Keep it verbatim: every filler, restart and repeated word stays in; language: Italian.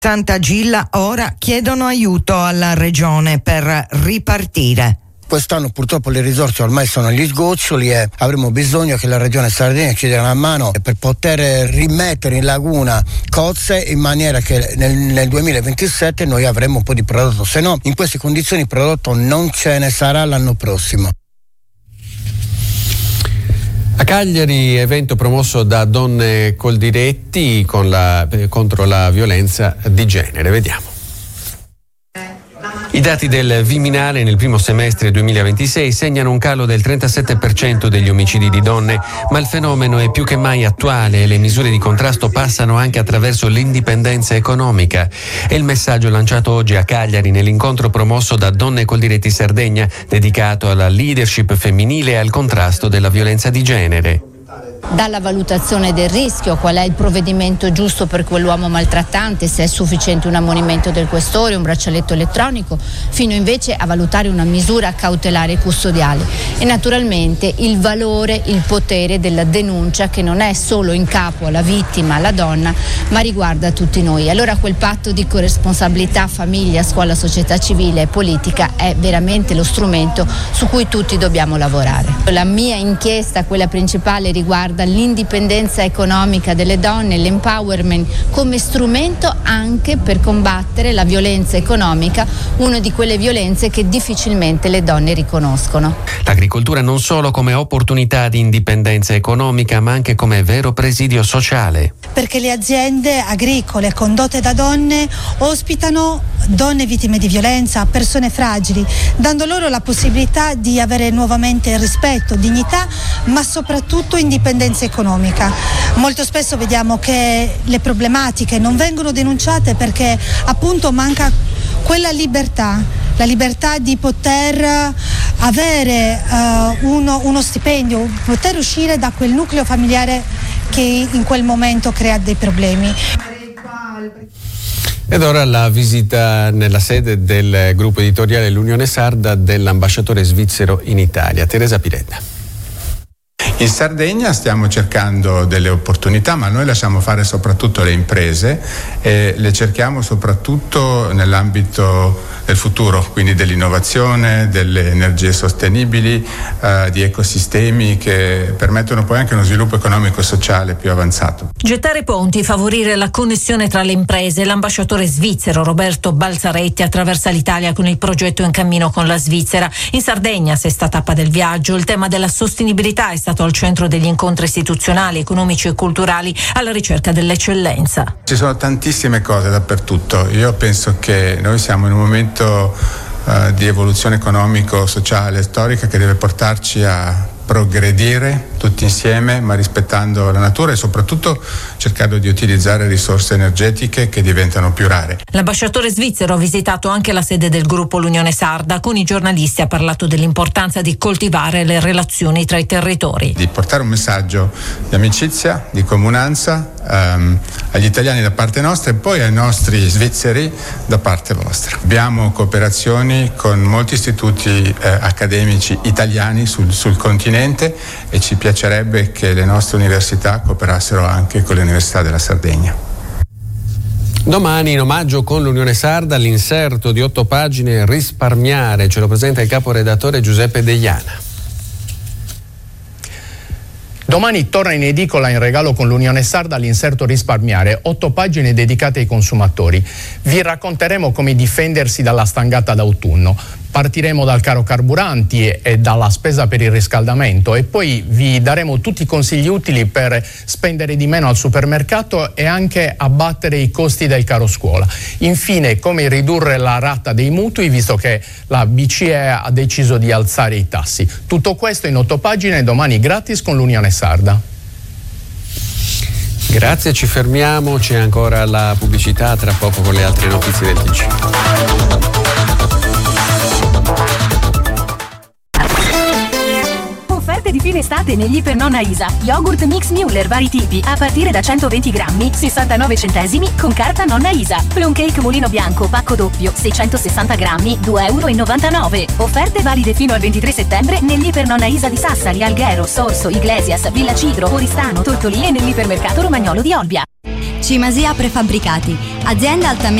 Sant'Agilla ora chiedono aiuto alla regione per ripartire. Quest'anno purtroppo le risorse ormai sono agli sgoccioli e avremo bisogno che la regione Sardegna ci dia una mano per poter rimettere in laguna cozze in maniera che nel, nel duemilaventisette noi avremo un po' di prodotto, se no in queste condizioni il prodotto non ce ne sarà l'anno prossimo. A Cagliari, evento promosso da Donne Coldiretti con la, eh, contro la violenza di genere. Vediamo. I dati del Viminale nel primo semestre duemilaventisei segnano un calo del trentasette per cento degli omicidi di donne, ma il fenomeno è più che mai attuale e le misure di contrasto passano anche attraverso l'indipendenza economica. È il messaggio lanciato oggi a Cagliari nell'incontro promosso da Donne Coldiretti Sardegna, dedicato alla leadership femminile e al contrasto della violenza di genere. Dalla valutazione del rischio, qual è il provvedimento giusto per quell'uomo maltrattante, se è sufficiente un ammonimento del questore, un braccialetto elettronico, fino invece a valutare una misura cautelare e custodiale. E naturalmente il valore, il potere della denuncia, che non è solo in capo alla vittima, alla donna, ma riguarda tutti noi. Allora quel patto di corresponsabilità, famiglia, scuola, società civile e politica è veramente lo strumento su cui tutti dobbiamo lavorare. La mia inchiesta, quella principale, riguarda l'indipendenza economica delle donne, l'empowerment come strumento anche per combattere la violenza economica, una di quelle violenze che difficilmente le donne riconoscono. L'agricoltura non solo come opportunità di indipendenza economica, ma anche come vero presidio sociale. Perché le aziende agricole condotte da donne ospitano donne vittime di violenza, persone fragili, dando loro la possibilità di avere nuovamente rispetto, dignità, ma soprattutto indipendenza economica. Molto spesso vediamo che le problematiche non vengono denunciate perché appunto manca quella libertà, la libertà di poter avere uh, uno, uno stipendio, poter uscire da quel nucleo familiare che in quel momento crea dei problemi. Ed ora la visita nella sede del gruppo editoriale L'Unione Sarda dell'ambasciatore svizzero in Italia, Teresa Piretta. In Sardegna stiamo cercando delle opportunità, ma noi lasciamo fare soprattutto le imprese e le cerchiamo soprattutto nell'ambito del futuro, quindi dell'innovazione, delle energie sostenibili, eh, di ecosistemi che permettono poi anche uno sviluppo economico e sociale più avanzato. Gettare ponti, favorire la connessione tra le imprese. L'ambasciatore svizzero Roberto Balzaretti attraversa l'Italia con il progetto In cammino con la Svizzera. In Sardegna, sesta tappa del viaggio, il tema della sostenibilità è stato al centro degli incontri istituzionali, economici e culturali alla ricerca dell'eccellenza. Ci sono tantissime cose dappertutto. Io penso che noi siamo in un momento uh, di evoluzione economico, sociale, storica che deve portarci a progredire tutti insieme, ma rispettando la natura e soprattutto cercando di utilizzare risorse energetiche che diventano più rare. L'ambasciatore svizzero ha visitato anche la sede del gruppo L'Unione Sarda. Con i giornalisti ha parlato dell'importanza di coltivare le relazioni tra i territori. Di portare un messaggio di amicizia, di comunanza um, agli italiani da parte nostra e poi ai nostri svizzeri da parte vostra. Abbiamo cooperazioni con molti istituti eh, accademici italiani sul, sul continente e ci piacerebbe che le nostre università cooperassero anche con le università della Sardegna. Domani in omaggio con l'Unione Sarda l'inserto di otto pagine Risparmiare, ce lo presenta il caporedattore Giuseppe Deiana. Domani torna in edicola in regalo con l'Unione Sarda l'inserto Risparmiare, otto pagine dedicate ai consumatori. Vi racconteremo come difendersi dalla stangata d'autunno. Partiremo dal caro carburanti e dalla spesa per il riscaldamento e poi vi daremo tutti i consigli utili per spendere di meno al supermercato e anche abbattere i costi del caro scuola. Infine, come ridurre la rata dei mutui visto che la B C E ha deciso di alzare i tassi. Tutto questo in otto pagine domani gratis con l'Unione Sarda. Grazie, ci fermiamo, c'è ancora la pubblicità, tra poco con le altre notizie del T G. Offerte di fine estate negli Ipernonna Isa. Yogurt Mix Müller vari tipi a partire da centoventi grammi, sessantanove centesimi con carta Nonna Isa. Plum Cake Mulino Bianco pacco doppio, seicentosessanta grammi, due virgola novantanove euro. Offerte valide fino al ventitré settembre negli Ipernonna Isa di Sassari, Alghero, Sorso, Iglesias, Villa Cidro, Oristano, Tortolì e nell'ipermercato Romagnolo di Olbia. Cimasia Prefabbricati, azienda altamente